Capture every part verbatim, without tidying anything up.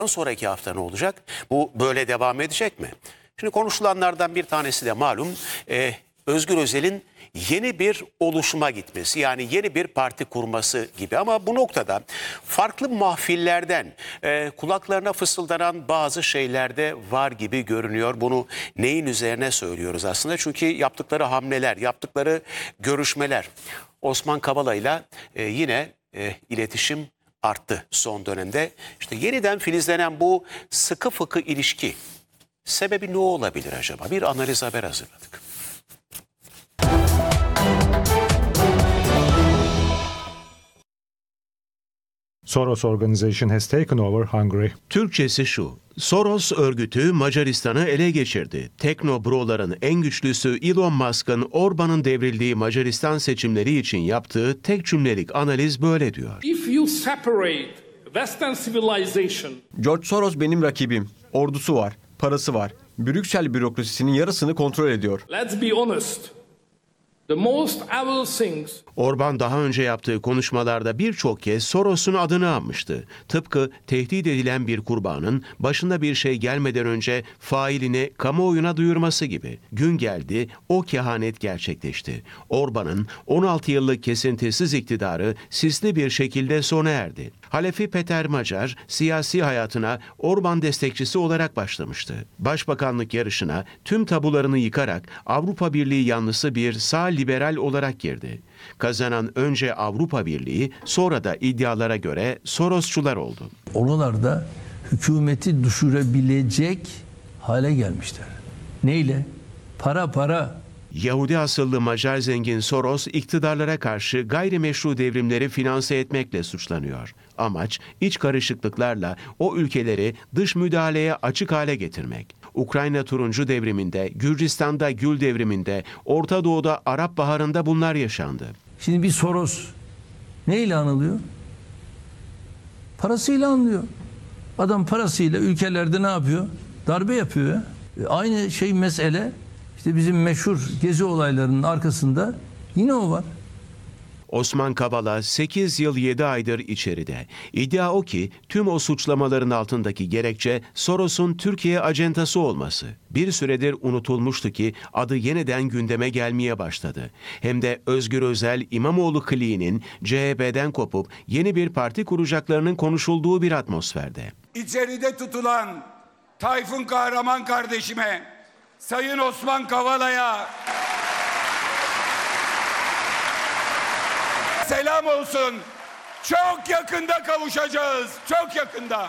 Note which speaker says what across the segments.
Speaker 1: Sonraki hafta ne olacak? Bu böyle devam edecek mi? Şimdi konuşulanlardan bir tanesi de malum e, Özgür Özel'in yeni bir oluşuma gitmesi, yani yeni bir parti kurması gibi. Ama bu noktada farklı mahfillerden e, kulaklarına fısıldanan bazı şeyler de var gibi görünüyor. Bunu neyin üzerine söylüyoruz aslında? Çünkü yaptıkları hamleler, yaptıkları görüşmeler. Osman Kavala'yla e, yine e, iletişim arttı son dönemde. İşte yeniden filizlenen bu sıkı fıkı ilişki sebebi ne olabilir acaba? Bir analiz haber hazırladık.
Speaker 2: Soros Organization has taken over Hungary.
Speaker 3: Türkçesi şu: Soros örgütü Macaristan'ı ele geçirdi. Teknobroların en güçlüsü Elon Musk'ın Orban'ın devrildiği Macaristan seçimleri için yaptığı tek cümlelik analiz böyle diyor.
Speaker 4: If you separate Western civilization,
Speaker 5: George Soros benim rakibim. Ordusu var, parası var. Brüksel bürokrasisinin yarısını kontrol ediyor.
Speaker 4: let's be honest. The most evil things
Speaker 3: Orban daha önce yaptığı konuşmalarda birçok kez Soros'un adını anmıştı. Tıpkı tehdit edilen bir kurbanın başına bir şey gelmeden önce failini kamuoyuna duyurması gibi. Gün geldi, o kehanet gerçekleşti. Orban'ın on altı yıllık kesintisiz iktidarı sisli bir şekilde sona erdi. Halefi Peter Macar siyasi hayatına Orban destekçisi olarak başlamıştı. Başbakanlık yarışına tüm tabularını yıkarak Avrupa Birliği yanlısı bir sağ liberal olarak girdi. Kazanan önce Avrupa Birliği, sonra da iddialara göre Sorosçular oldu.
Speaker 6: Oralarda hükümeti düşürebilecek hale gelmişler. Neyle? Para para.
Speaker 3: Yahudi asıllı Macar zengin Soros, iktidarlara karşı gayrimeşru devrimleri finanse etmekle suçlanıyor. Amaç, iç karışıklıklarla o ülkeleri dış müdahaleye açık hale getirmek. Ukrayna Turuncu Devriminde, Gürcistan'da Gül Devriminde, Orta Doğu'da Arap Baharı'nda bunlar yaşandı.
Speaker 6: Şimdi bir Soros neyle anılıyor? Parasıyla anılıyor. Adam parasıyla ülkelerde ne yapıyor? Darbe yapıyor ya. E, aynı şey mesele işte bizim meşhur gezi olaylarının arkasında yine o var.
Speaker 3: Osman Kavala sekiz yıl yedi aydır içeride. İddia o ki tüm o suçlamaların altındaki gerekçe Soros'un Türkiye acentası olması. Bir süredir unutulmuştu ki adı yeniden gündeme gelmeye başladı. Hem de Özgür Özel İmamoğlu kliğinin C H P'den kopup yeni bir parti kuracaklarının konuşulduğu bir atmosferde.
Speaker 7: İçeride tutulan Tayfun Kahraman kardeşime, Sayın Osman Kavala'ya selam olsun. Çok yakında kavuşacağız. Çok yakında.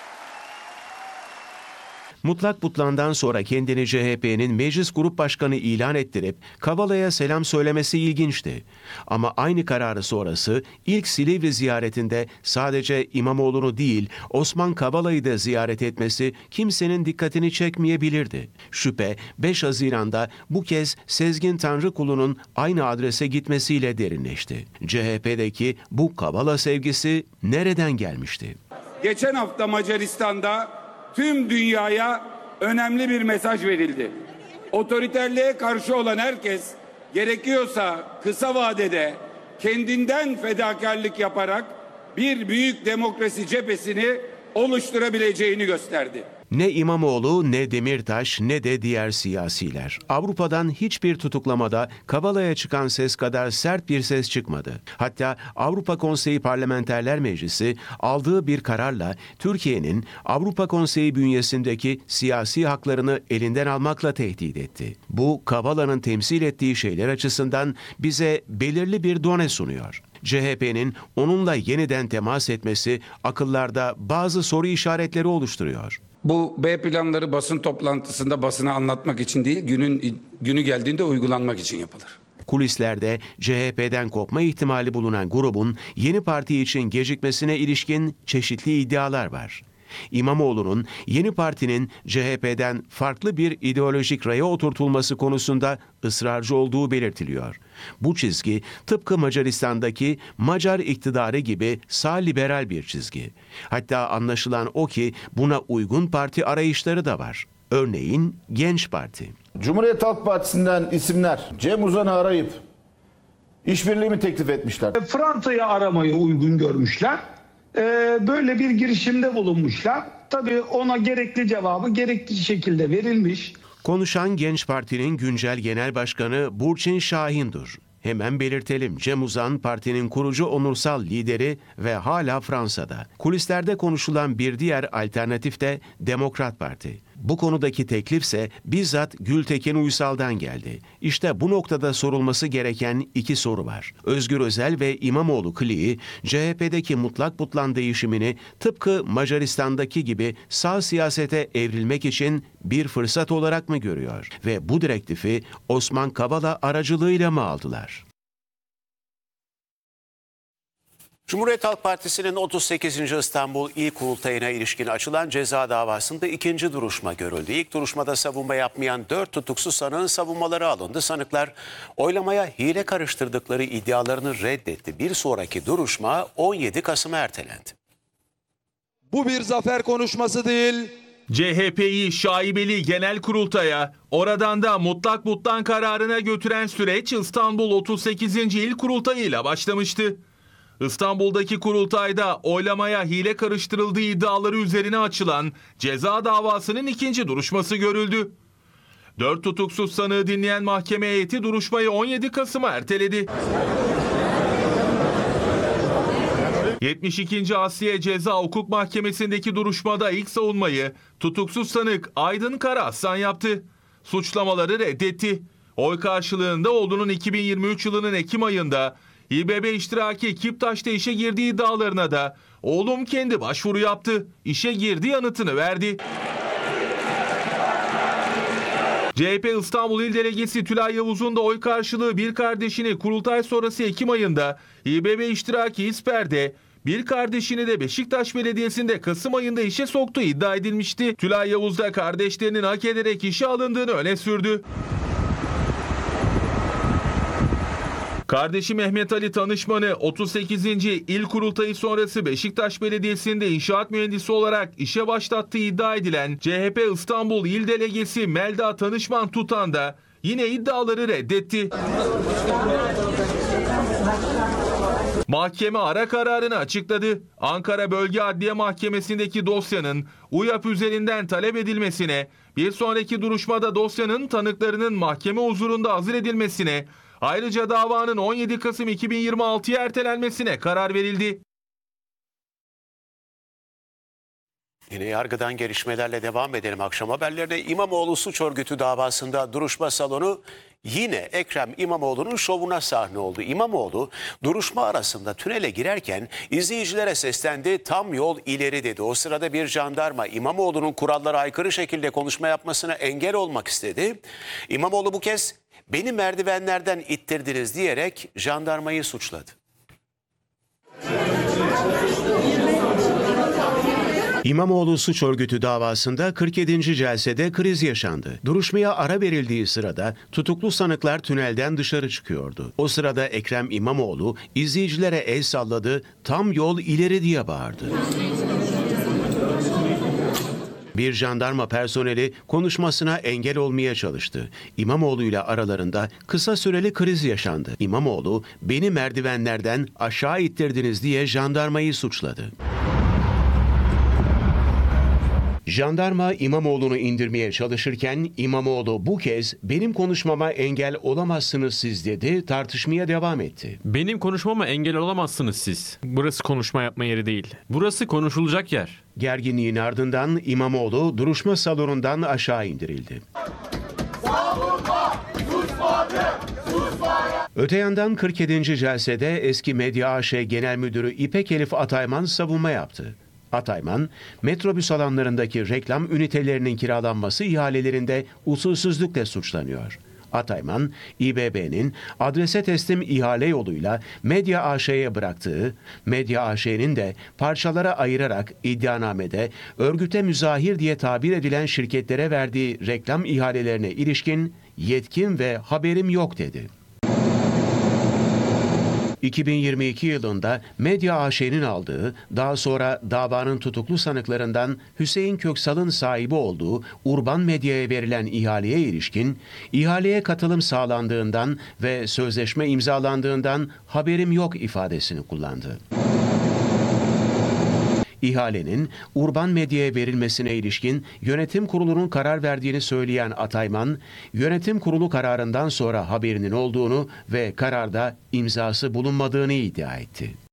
Speaker 3: Mutlak Butlan'dan sonra kendini C H P'nin Meclis Grup Başkanı ilan ettirip Kavala'ya selam söylemesi ilginçti. Ama aynı kararı sonrası ilk Silivri ziyaretinde sadece İmamoğlu'nu değil Osman Kavala'yı da ziyaret etmesi kimsenin dikkatini çekmeyebilirdi. Şüphe beş Haziran'da bu kez Sezgin Tanrıkulu'nun aynı adrese gitmesiyle derinleşti. C H P'deki bu Kavala sevgisi nereden gelmişti?
Speaker 7: Geçen hafta Macaristan'da tüm dünyaya önemli bir mesaj verildi. Otoriterliğe karşı olan herkes gerekiyorsa kısa vadede kendinden fedakarlık yaparak bir büyük demokrasi cephesini oluşturabileceğini gösterdi.
Speaker 3: Ne İmamoğlu, ne Demirtaş, ne de diğer siyasiler. Avrupa'dan hiçbir tutuklamada Kavala'ya çıkan ses kadar sert bir ses çıkmadı. Hatta Avrupa Konseyi Parlamenterler Meclisi aldığı bir kararla Türkiye'nin Avrupa Konseyi bünyesindeki siyasi haklarını elinden almakla tehdit etti. Bu Kavala'nın temsil ettiği şeyler açısından bize belirli bir done sunuyor. C H P'nin onunla yeniden temas etmesi akıllarda bazı soru işaretleri oluşturuyor.
Speaker 8: Bu B planları basın toplantısında basına anlatmak için değil, günün günü geldiğinde uygulanmak için yapılır.
Speaker 3: Kulislerde C H P'den kopma ihtimali bulunan grubun yeni parti için gecikmesine ilişkin çeşitli iddialar var. İmamoğlu'nun yeni partinin C H P'den farklı bir ideolojik raya oturtulması konusunda ısrarcı olduğu belirtiliyor. Bu çizgi tıpkı Macaristan'daki Macar iktidarı gibi sağ liberal bir çizgi. Hatta anlaşılan o ki buna uygun parti arayışları da var. Örneğin Genç Parti.
Speaker 9: Cumhuriyet Halk Partisi'nden isimler Cem Uzan'ı arayıp işbirliği mi teklif etmişler?
Speaker 10: Fransa'yı aramayı uygun görmüşler. Böyle bir girişimde bulunmuşlar. Tabii ona gerekli cevabı gerekli şekilde verilmiş.
Speaker 3: Konuşan Genç Parti'nin güncel genel başkanı Burçin Şahin'dur. Hemen belirtelim, Cem Uzan partinin kurucu onursal lideri ve hala Fransa'da. Kulislerde konuşulan bir diğer alternatif de Demokrat Parti. Bu konudaki teklifse bizzat Gültekin Uysal'dan geldi. İşte bu noktada sorulması gereken iki soru var. Özgür Özel ve İmamoğlu kliği C H P'deki mutlak butlan değişimini tıpkı Macaristan'daki gibi sağ siyasete evrilmek için bir fırsat olarak mı görüyor? Ve bu direktifi Osman Kavala aracılığıyla mı aldılar?
Speaker 1: Cumhuriyet Halk Partisi'nin otuz sekizinci İstanbul İl Kurultayı'na ilişkin açılan ceza davasında ikinci duruşma görüldü. İlk duruşmada savunma yapmayan dört tutuksuz sanığın savunmaları alındı. Sanıklar oylamaya hile karıştırdıkları iddialarını reddetti. Bir sonraki duruşma on yedi Kasım'a ertelendi.
Speaker 11: Bu bir zafer konuşması değil. C H P'yi şaibeli genel kurultaya, oradan da mutlak butlan kararına götüren süreç İstanbul otuz sekizinci İl Kurultayı ile başlamıştı. İstanbul'daki kurultayda oylamaya hile karıştırıldığı iddiaları üzerine açılan ceza davasının ikinci duruşması görüldü. Dört tutuksuz sanığı dinleyen mahkeme heyeti duruşmayı on yedi Kasım'a erteledi. yetmiş ikinci Asliye Ceza Hukuk Mahkemesi'ndeki duruşmada ilk savunmayı tutuksuz sanık Aydın Karaaslan yaptı. Suçlamaları reddetti. Oy karşılığında oğlunun iki bin yirmi üç yılının Ekim ayında İ B B iştiraki Kiptaş'ta işe girdiği iddialarına da oğlum kendi başvuru yaptı. İşe girdi yanıtını verdi. C H P İstanbul İl Delegesi Tülay Yavuz'un da oy karşılığı bir kardeşini kurultay sonrası Ekim ayında İ B B iştiraki İsper'de, bir kardeşini de Beşiktaş Belediyesi'nde Kasım ayında işe soktuğu iddia edilmişti. Tülay Yavuz da kardeşlerinin hak ederek işe alındığını öne sürdü. Kardeşi Mehmet Ali Tanışman'ı otuz sekizinci İl Kurultayı sonrası Beşiktaş Belediyesi'nde inşaat mühendisi olarak işe başlattığı iddia edilen C H P İstanbul İl Delegesi Melda Tanışman Tutan da yine iddiaları reddetti. Mahkeme ara kararını açıkladı. Ankara Bölge Adliye Mahkemesi'ndeki dosyanın U Y A P üzerinden talep edilmesine, bir sonraki duruşmada dosyanın tanıklarının mahkeme huzurunda hazır edilmesine, ayrıca davanın on yedi Kasım iki bin yirmi altıya ertelenmesine karar verildi.
Speaker 1: Yine yargıdan gelişmelerle devam edelim akşam haberlerine. İmamoğlu suç örgütü davasında duruşma salonu yine Ekrem İmamoğlu'nun şovuna sahne oldu. İmamoğlu duruşma arasında tünele girerken izleyicilere seslendi, tam yol ileri dedi. O sırada bir jandarma İmamoğlu'nun kurallara aykırı şekilde konuşma yapmasına engel olmak istedi. İmamoğlu bu kez beni merdivenlerden ittirdiniz diyerek jandarmayı suçladı.
Speaker 3: İmamoğlu suç örgütü davasında kırk yedinci celsede kriz yaşandı. Duruşmaya ara verildiği sırada tutuklu sanıklar tünelden dışarı çıkıyordu. O sırada Ekrem İmamoğlu izleyicilere el salladı, tam yol ileri diye bağırdı. Bir jandarma personeli konuşmasına engel olmaya çalıştı. İmamoğlu ile aralarında kısa süreli kriz yaşandı. İmamoğlu, beni merdivenlerden aşağı ittirdiniz diye jandarmayı suçladı. Jandarma İmamoğlu'nu indirmeye çalışırken İmamoğlu bu kez benim konuşmama engel olamazsınız siz dedi, tartışmaya devam etti.
Speaker 12: Benim konuşmama engel olamazsınız siz. Burası konuşma yapma yeri değil. Burası konuşulacak yer.
Speaker 3: Gerginliğin ardından İmamoğlu duruşma salonundan aşağı indirildi. Savunma, susmadı, susmadı. Öte yandan kırk yedinci celsede eski Medya A Ş Genel Müdürü İpek Elif Atayman savunma yaptı. Atayman, metrobüs alanlarındaki reklam ünitelerinin kiralanması ihalelerinde usulsüzlükle suçlanıyor. Atayman, İ B B'nin adrese teslim ihale yoluyla Medya A Ş'ye bıraktığı, Medya A Ş'nin de parçalara ayırarak iddianamede örgüte müzahir diye tabir edilen şirketlere verdiği reklam ihalelerine ilişkin yetkim ve haberim yok dedi. iki bin yirmi iki yılında Medya A Ş'nin aldığı, daha sonra davanın tutuklu sanıklarından Hüseyin Köksal'ın sahibi olduğu Urban Medya'ya verilen ihaleye ilişkin, ihaleye katılım sağlandığından ve sözleşme imzalandığından haberim yok ifadesini kullandı. İhalenin Urban Medya'ya verilmesine ilişkin yönetim kurulunun karar verdiğini söyleyen Atayman, yönetim kurulu kararından sonra haberinin olduğunu ve kararda imzası bulunmadığını iddia etti.